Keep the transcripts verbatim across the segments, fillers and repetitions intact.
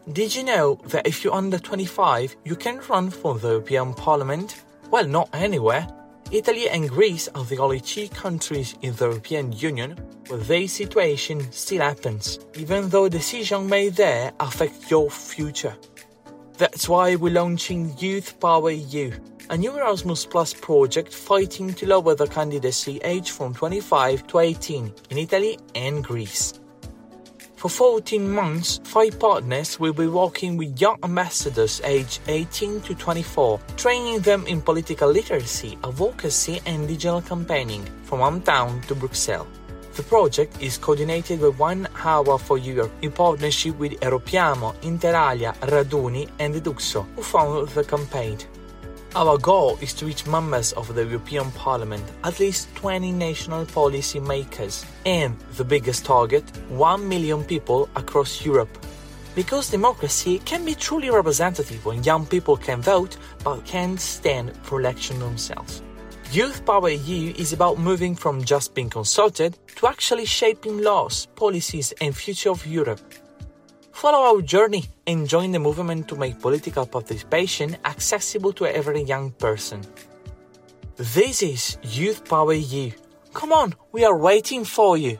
Did you know that if you're under twenty-five, you can run for the European Parliament? Well, not anywhere. Italy and Greece are the only two countries in the European Union where this situation still happens, even though decisions made there affect your future. That's why we're launching Youth Power E U, a new Erasmus Plus project fighting to lower the candidacy age from twenty-five to eighteen in Italy and Greece. For fourteen months, five partners will be working with young ambassadors aged eighteen to twenty-four, training them in political literacy, advocacy and digital campaigning from hometown to Brussels. The project is coordinated with One Hour for Europe in partnership with Europiamo, Interalia, Raduni and Eduxo, who founded the campaign. Our goal is to reach members of the European Parliament, at least twenty national policy makers, and, the biggest target, one million people across Europe. Because democracy can be truly representative when young people can vote but can't stand for election themselves. Youth Power E U is about moving from just being consulted to actually shaping laws, policies and future of Europe. Follow our journey and join the movement to make political participation accessible to every young person. This is Youth Power E U. Come on, we are waiting for you.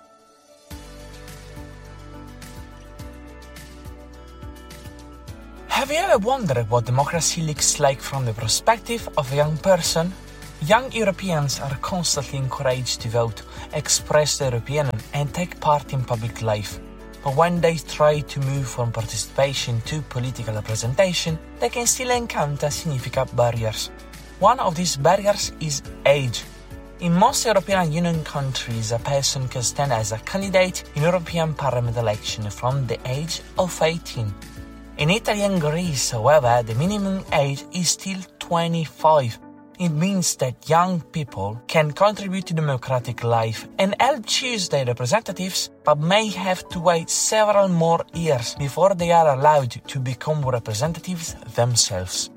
Have you ever wondered what democracy looks like from the perspective of a young person? Young Europeans are constantly encouraged to vote, express their opinion and take part in public life. But when they try to move from participation to political representation, they can still encounter significant barriers. One of these barriers is age. In most European Union countries, a person can stand as a candidate in European Parliament election from the age of eighteen. In Italy and Greece, however, the minimum age is still twenty-five. It means that young people can contribute to democratic life and help choose their representatives, but may have to wait several more years before they are allowed to become representatives themselves.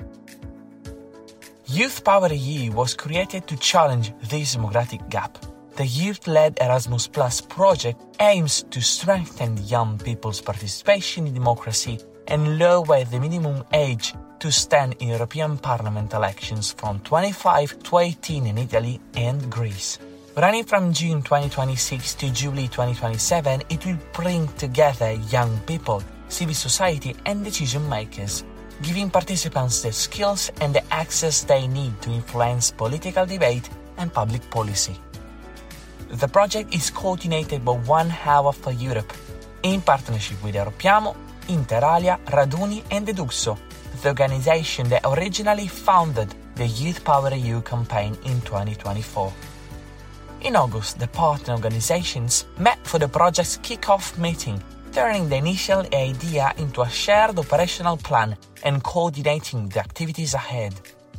Youth Power E U was created to challenge this democratic gap. The youth-led Erasmus Plus project aims to strengthen young people's participation in democracy and lower the minimum age to stand in European Parliament elections from twenty-five to eighteen in Italy and Greece. Running from June twenty twenty-six to July twenty twenty-seven, it will bring together young people, civil society and decision makers, giving participants the skills and the access they need to influence political debate and public policy. The project is coordinated by One Hour for Europe, in partnership with Europiamo, Interalia, Raduni and Eduxo, the organization that originally founded the Youth Power E U campaign in twenty twenty-four. In August, the partner organizations met for the project's kick-off meeting, turning the initial idea into a shared operational plan and coordinating the activities ahead.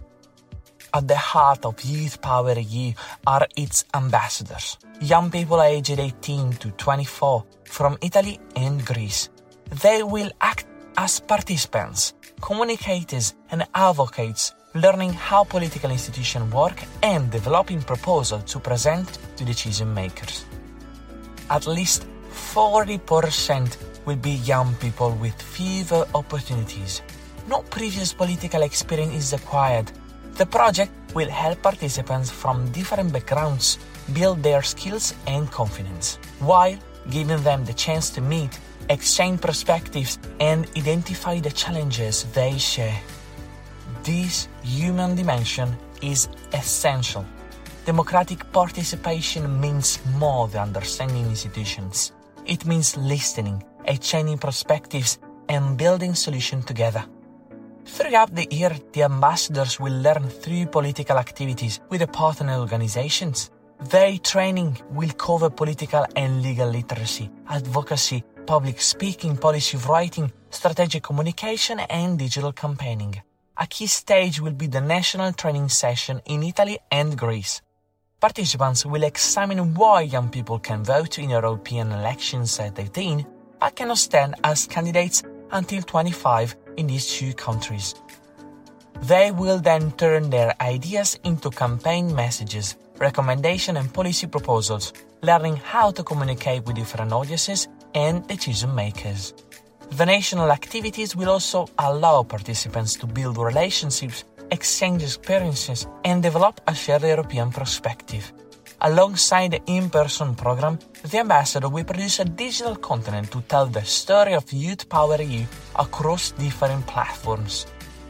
At the heart of Youth Power E U are its ambassadors, young people aged eighteen to twenty-four from Italy and Greece. They will act as participants, communicators and advocates, learning how political institutions work and developing proposals to present to decision makers. At least forty percent will be young people with fewer opportunities. No previous political experience is required. The project will help participants from different backgrounds build their skills and confidence, while giving them the chance to meet, exchange perspectives, and identify the challenges they share. This human dimension is essential. Democratic participation means more than understanding institutions. It means listening, exchanging perspectives, and building solutions together. Throughout the year, the ambassadors will learn through political activities with the partner organizations. Their training will cover political and legal literacy, advocacy, public speaking, policy writing, strategic communication, and digital campaigning. A key stage will be the national training session in Italy and Greece. Participants will examine why young people can vote in European elections at eighteen, but cannot stand as candidates until twenty-five in these two countries. They will then turn their ideas into campaign messages, recommendations and policy proposals, learning how to communicate with different audiences and decision makers. The national activities will also allow participants to build relationships, exchange experiences, and develop a shared European perspective. Alongside the in-person program, the ambassador will produce a digital content to tell the story of Youth Power E U across different platforms.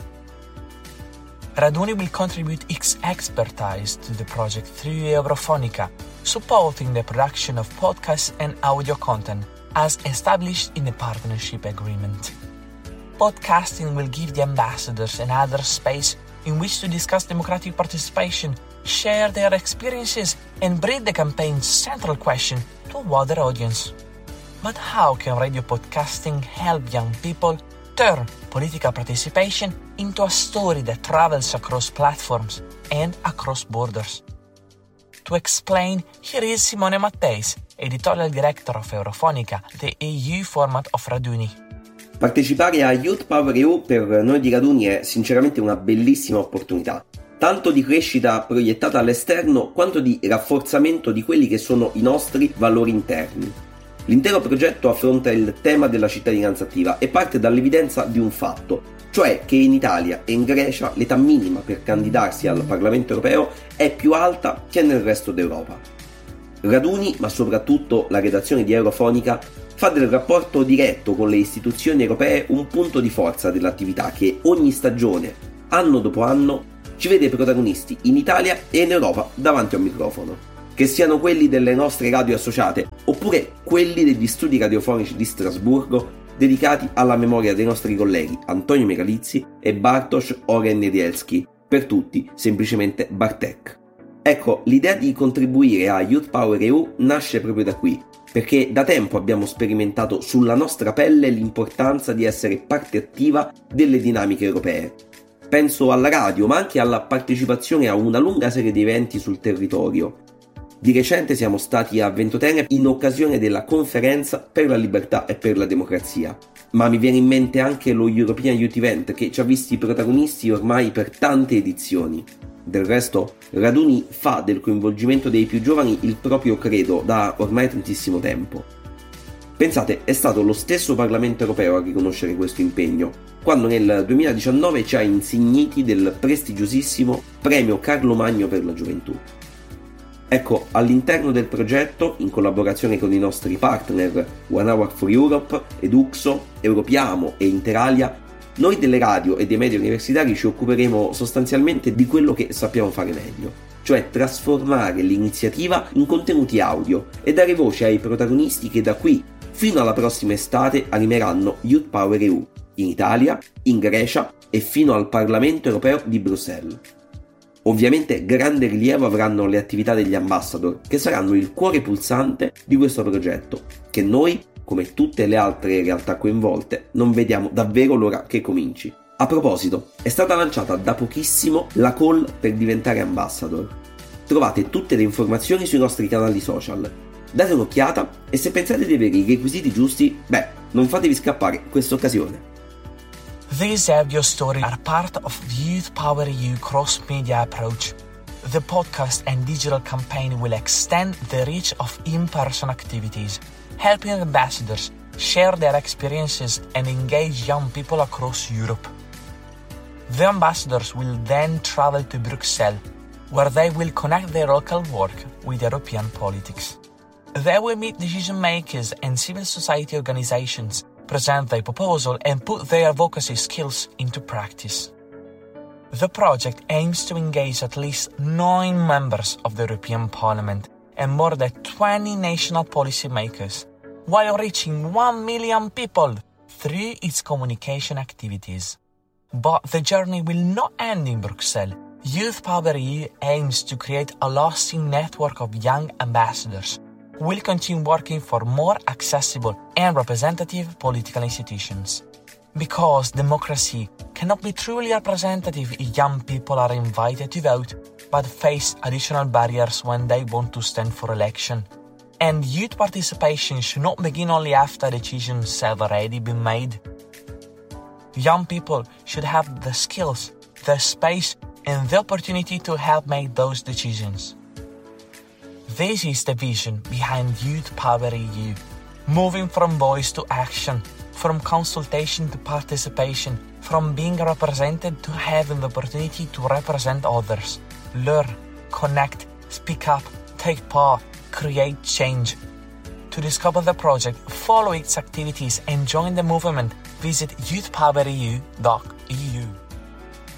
Raduni will contribute its expertise to the project through Eurofonica, supporting the production of podcasts and audio content as established in the partnership agreement. Podcasting will give the ambassadors another space in which to discuss democratic participation, share their experiences, and bring the campaign's central question to a wider audience. But how can radio podcasting help young people turn political participation into a story that travels across platforms and across borders? To explain, here is Simone Matteis, editorial director of Eurofonica, the E U format of Raduni. Partecipare a Youth Power E U per noi di Raduni è sinceramente una bellissima opportunità, tanto di crescita proiettata all'esterno quanto di rafforzamento di quelli che sono i nostri valori interni. L'intero progetto affronta il tema della cittadinanza attiva e parte dall'evidenza di un fatto, cioè che in Italia e in Grecia l'età minima per candidarsi al Parlamento europeo è più alta che nel resto d'Europa. Raduni, ma soprattutto la redazione di Eurofonica, fa del rapporto diretto con le istituzioni europee un punto di forza dell'attività che ogni stagione, anno dopo anno, ci vede protagonisti in Italia e in Europa davanti a un microfono. Che siano quelli delle nostre radio associate oppure quelli degli studi radiofonici di Strasburgo dedicati alla memoria dei nostri colleghi Antonio Megalizzi e Bartosz Oren-Niedzielski, per tutti semplicemente Bartek. Ecco, l'idea di contribuire a Youth Power E U nasce proprio da qui, perché da tempo abbiamo sperimentato sulla nostra pelle l'importanza di essere parte attiva delle dinamiche europee. Penso alla radio, ma anche alla partecipazione a una lunga serie di eventi sul territorio. Di recente siamo stati a Ventotene in occasione della Conferenza per la Libertà e per la Democrazia, ma mi viene in mente anche lo European Youth Event che ci ha visti protagonisti ormai per tante edizioni. Del resto, Raduni fa del coinvolgimento dei più giovani il proprio credo da ormai tantissimo tempo. Pensate, è stato lo stesso Parlamento europeo a riconoscere questo impegno, quando nel duemiladiciannove ci ha insigniti del prestigiosissimo Premio Carlo Magno per la Gioventù. Ecco, all'interno del progetto, in collaborazione con i nostri partner One Hour for Europe, Eduxo, Europiamo e Interalia, noi delle radio e dei media universitari ci occuperemo sostanzialmente di quello che sappiamo fare meglio, cioè trasformare l'iniziativa in contenuti audio e dare voce ai protagonisti che da qui fino alla prossima estate animeranno Youth Power E U in Italia, in Grecia e fino al Parlamento europeo di Bruxelles. Ovviamente grande rilievo avranno le attività degli ambassador, che saranno il cuore pulsante di questo progetto, che noi, come tutte le altre realtà coinvolte, non vediamo davvero l'ora che cominci. A proposito, è stata lanciata da pochissimo la call per diventare ambassador. Trovate tutte le informazioni sui nostri canali social. Date un'occhiata e se pensate di avere i requisiti giusti, beh, non fatevi scappare questa occasione. These audio stories are part of the Youth Power E U cross-media approach. The podcast and digital campaign will extend the reach of in-person activities, helping ambassadors share their experiences and engage young people across Europe. The ambassadors will then travel to Brussels, where they will connect their local work with European politics. They will meet decision makers and civil society organizations, present their proposal and put their advocacy skills into practice. The project aims to engage at least nine members of the European Parliament and more than twenty national policy makers, while reaching one million people through its communication activities. But the journey will not end in Brussels. Youth Power E U aims to create a lasting network of young ambassadors who will continue working for more accessible and representative political institutions. Because democracy cannot be truly representative if young people are invited to vote but face additional barriers when they want to stand for election. And youth participation should not begin only after decisions have already been made. Young people should have the skills, the space, and the opportunity to help make those decisions. This is the vision behind Youth Power E U, moving from voice to action, from consultation to participation, from being represented to having the opportunity to represent others. Learn, connect, speak up, take part, create change. To discover the project, follow its activities and join the movement, visit youth power e u dot e u.